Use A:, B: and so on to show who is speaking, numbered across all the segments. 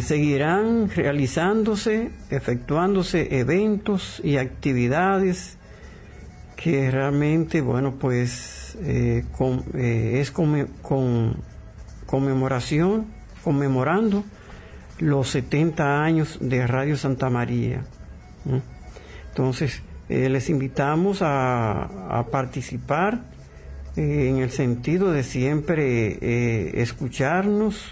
A: seguirán realizándose, efectuándose eventos y actividades que realmente, bueno, pues es conmemorando los 70 años de Radio Santa María. Entonces, les invitamos a participar en el sentido de siempre escucharnos,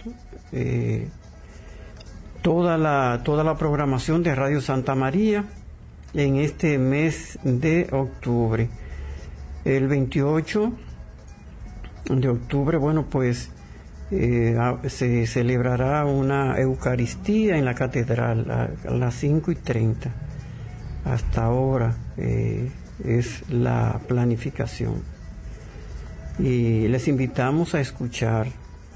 A: toda la programación de Radio Santa María en este mes de octubre. El 28 de octubre, bueno, pues se celebrará una Eucaristía en la catedral a las 5:30. Hasta ahora es la planificación. Y les invitamos a escuchar.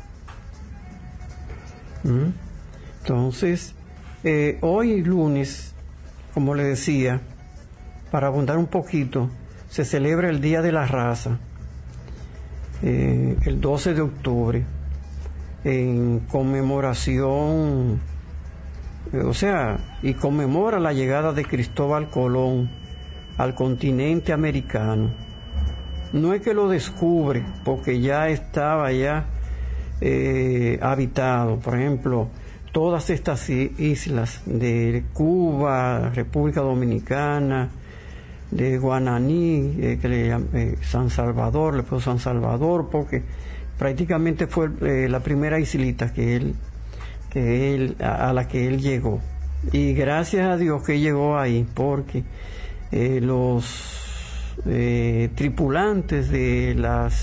A: Entonces, hoy lunes, como le decía, para abundar un poquito, se celebra el Día de la Raza, el 12 de octubre, en conmemoración, y conmemora la llegada de Cristóbal Colón al continente americano. No es que lo descubre, porque ya estaba habitado. Por ejemplo, todas estas islas de Cuba, República Dominicana, de Guananí, que le llaman San Salvador, le puso San Salvador, porque prácticamente fue la primera islita a la que él llegó. Y gracias a Dios que llegó ahí, porque los tripulantes de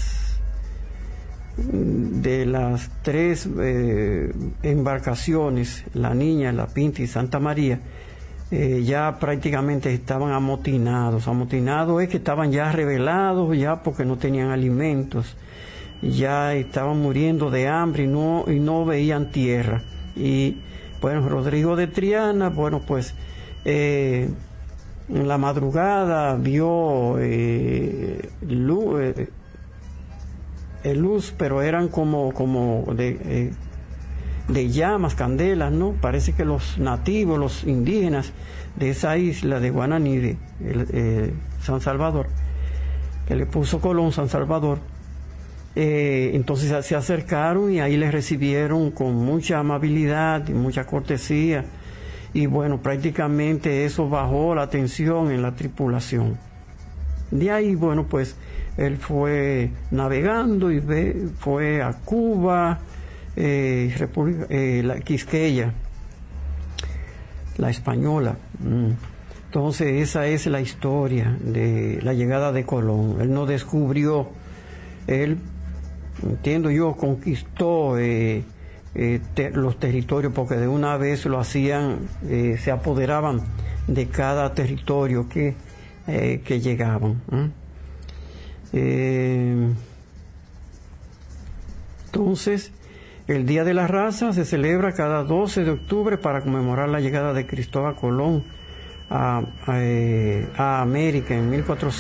A: las tres embarcaciones, la Niña, la Pinta y Santa María, ya prácticamente estaban amotinados. Amotinados es que estaban ya rebelados, ya porque no tenían alimentos, ya estaban muriendo de hambre y no veían tierra. Y bueno, Rodrigo de Triana, bueno, pues en la madrugada vio luz, pero eran como de llamas, candelas, ¿no? Parece que los nativos, los indígenas de esa isla de Guananí, de San Salvador, que le puso Colón, San Salvador, entonces se acercaron y ahí les recibieron con mucha amabilidad y mucha cortesía, y bueno, prácticamente eso bajó la tensión en la tripulación. De ahí, bueno, pues él fue navegando y fue a Cuba, la Quisqueya, la Española. Entonces esa es la historia de la llegada de Colón. Él no descubrió, él, entiendo yo, conquistó los territorios, porque de una vez lo hacían, se apoderaban de cada territorio que llegaban. Entonces, el Día de la Raza se celebra cada 12 de octubre para conmemorar la llegada de Cristóbal Colón a América en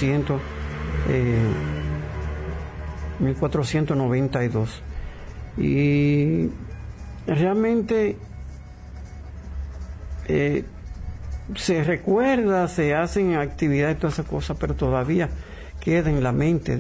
A: 1492. Y realmente se recuerda, se hacen actividades, todas esas cosas, pero todavía queda en la mente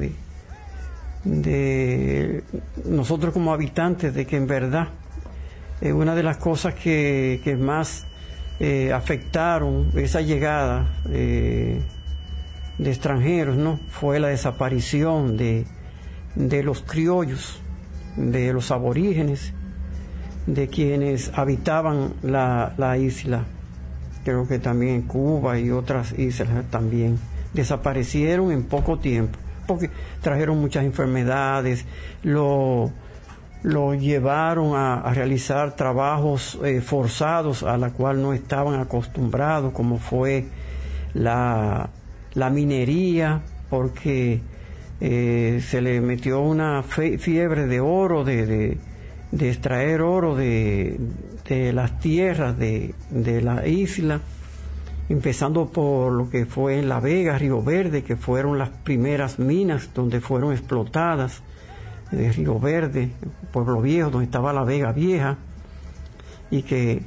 A: de nosotros como habitantes, de que en verdad una de las cosas que más afectaron esa llegada de extranjeros, ¿no?, fue la desaparición de los criollos, de los aborígenes, de quienes habitaban la isla. Creo que también en Cuba y otras islas también desaparecieron en poco tiempo, porque trajeron muchas enfermedades, lo llevaron a realizar trabajos forzados a la cual no estaban acostumbrados, como fue la minería, porque se le metió una fiebre de oro, de extraer oro de las tierras de la isla, empezando por lo que fue La Vega, Río Verde, que fueron las primeras minas donde fueron explotadas, de Río Verde, Pueblo Viejo, donde estaba La Vega Vieja, y que